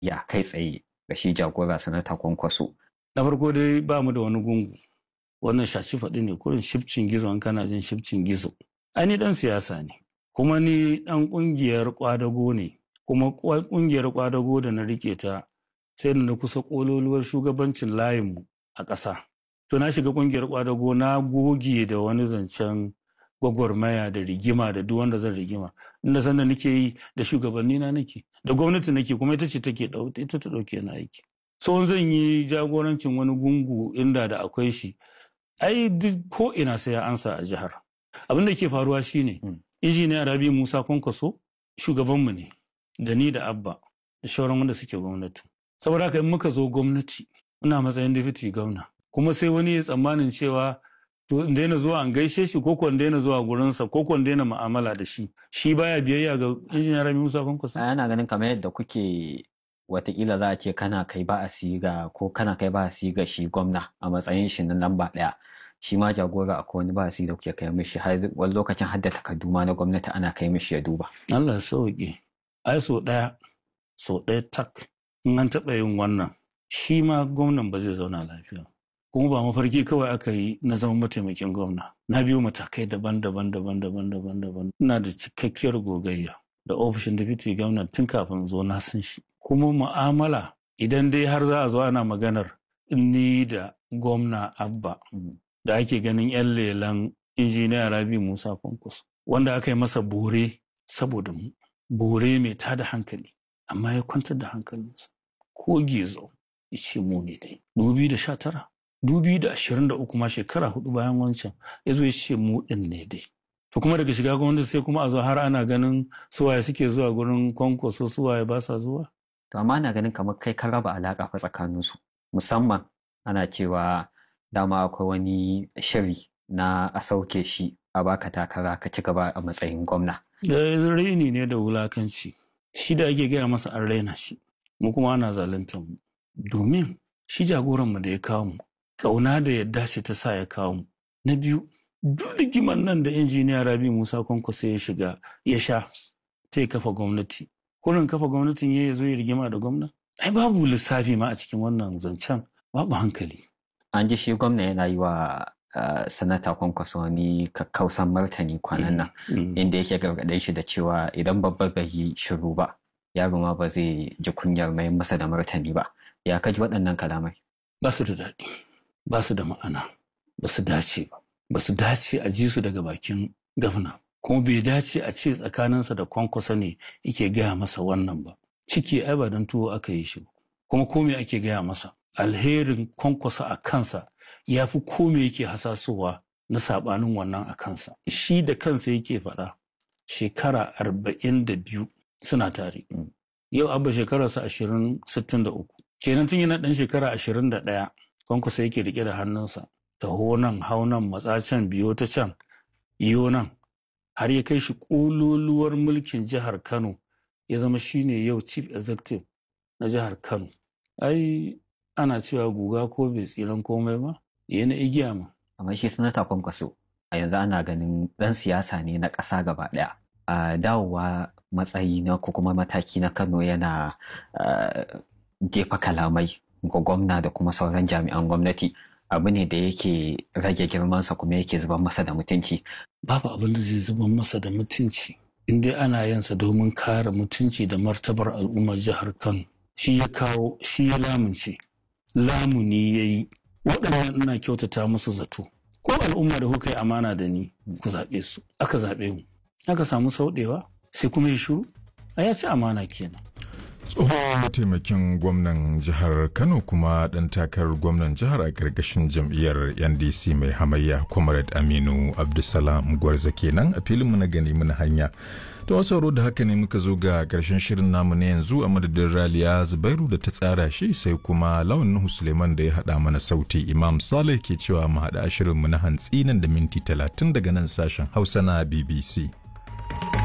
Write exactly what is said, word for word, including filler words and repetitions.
ya kai tsaye ga shi jagora sanata Kwankwaso. Na farko dai ba mu da wani gungu, wannan shaci faɗi ne kurin shifcin gizo an kana jin shifcin gizo. Ai ni ɗan siyasa ne, kuma ni ɗan ƙungiyar ƙwadago ne, kuma ƙungiyar ƙwadago da na rike ta sai da na kusa ƙololuwar shugabancin layinmu a ƙasa. To na shiga ƙungiyar ƙwadago na goge da wani zancen gwagwarmaya da rigima da duk wanda zan rigima. Inda sanda nake yi da shugabanni na nake, da gwamnati nake kuma ita ce take ita ta ɗauke na aiki. So zan yi jagorancin wani gungu inda da akwai shi, ai duk ko ina sai ya ansa a jihar. Abin da ke faruwa shine injiniya Rabi Musa Kwankwaso shugabanmu ne da ni da Abba da shauran wanda suke gwamnati. Saboda haka in muka zo gwamnati ina matsayin deputy gwamna, kuma sai wani ya tsammanin cewa to in daina zuwa an gaishe shi ko in daina zuwa gurinsa ko in daina mu'amala da shi, shi baya biyayya ga injiniya Rabi Musa Kwankwaso. Ana ganin kamar yadda kuke watakila za a ce kana kai ba a siga ko kana kai ba a siga shi gwamna a matsayin shi na lamba ɗaya, shi ma jagora akwai wani ba a siga da kuke kai mishi har wani lokacin hadda takardu ma na gwamnati ana kai mishi ya duba. Allah ya sauke. Ai so ɗaya so ɗaya tak in an taɓa yin wannan shi ma gwamnan ba zai zauna lafiya. Kuma ba mafarki kawai aka yi na zama mataimakin gwamna. Na biyo matakai daban-daban daban-daban daban-daban. Ina da cikakkiyar gogayya da ofishin deputy gwamna tun kafin zo na san shi. Kuma mu'amala idan dai har za a zo ana maganar ni da gwamna Abba da ake ganin 'yan lelan injiniya Rabi Musa Kwankwaso wanda aka yi masa bore saboda mu, bore mai tada hankali, amma ya kwantar da hankalinsa ko gizo ishe mu ne dai. dubu da sha tara, dubu da ashirin da uku ma shekara hudu bayan wancan ya zo ya ce mu din ne dai. To kuma daga shiga gwamnati sai kuma a zo har ana ganin suwaye suke zuwa gurin Kwankwaso suwaye ba sa zuwa. To amma ana ganin kamar kai ka raba alaƙa fa tsakaninsu, musamman ana cewa dama akwai wani shiri na a sauke shi a baka takara ka ci gaba a matsayin gwamna. Da raini ne da wulakanci, shi da ake gaya masa an raina shi, mu kuma ana zaluntar mu. Domin shi jagoranmu da ya kawo mu, ƙauna da yadda shi ta sa ya kawo mu. Na biyu, duk rigiman nan da injiniya Rabi Musa Kwankwaso ya shiga ya sha ta kafa gwamnati. Kurin kafa gwamnatin ya zo ya rigima da gwamna? Ai babu lissafi ma a cikin wannan zancen, babu hankali. An ji shi gwamna yana yi wa uh, sanata Kwankwaso wani kakkausan martani kwanan nan, mm. inda yake gargaɗe shi da cewa idan babba bai yi shiru ba, yaro ma ba zai ji kunyar mai masa da martani ba. Ya kaji waɗannan kalamai? Ba su da daɗi, ba su da ma'ana, ba su dace ba, ba su dace a ji su daga bakin gwamna. Kuma bai dace a ce tsakaninsa da Kwankwaso ne yake gaya masa wannan ba. Ciki ai ba don tuwo aka yi shi ba. Kuma kome ake gaya masa. Alherin Kwankwaso a kansa ya fi kome yake hasasowa na saɓanin wannan a kansa. Shi da kansa yake faɗa shekara arba'in da biyu suna tare. Yau Abba shekararsa ashirin sittin da uku. Kenan tun yana ɗan shekara ashirin da ɗaya Kwankwaso yake riƙe da hannunsa. Taho nan, hau nan, matsa can, biyo ta can, iyo nan. Har ya kai shi ƙololuwar mulkin jihar Kano ya zama shine yau chief executive na jihar Kano. Ai ana cewa guga ko bai tsiran komai ba, ya na igiya ma. Amma shi sanata Kwankwaso a yanzu ana ganin ɗan siyasa ne na ƙasa gaba ɗaya. A dawowa matsayi na ko kuma mataki na Kano yana jefa kalamai ga gwamna da kuma sauran jami'an gwamnati. Abu ne da yake rage girmansa kuma yake zuban masa da mutunci. Babu abin da zai zuban masa da mutunci in dai ana yansa domin kare mutunci da martabar al'ummar jihar Kano. Shi ya kawo, shi ya lamunce, lamuni ya yi. Waɗannan ina kyautata musu zato. Ko al'umma da kuka yi amana da ni ku zaɓe su, aka zaɓe mu. Aka samu sauɗewa sai kuma ya shiru, a ya ci amana kenan. Tsohon mataimakin gwamnan jihar Kano kuma ɗan takarar gwamnan jihar a ƙarƙashin jam'iyyar N D C mai hamayya Comrade Aminu Abdulsalam Gwarza kenan a filinmu na gani muna hanya. Da wasu sauro da haka ne muka zo ga ƙarshen shirin namu na yanzu a madadin Raliya Zubairu da ta tsara shi sai kuma Lawan Nuhu Suleiman da ya haɗa mana sauti. Imam Saleh ke cewa mu haɗa shirinmu na hantsi nan da minti talatin daga nan sashen Hausa na B B C.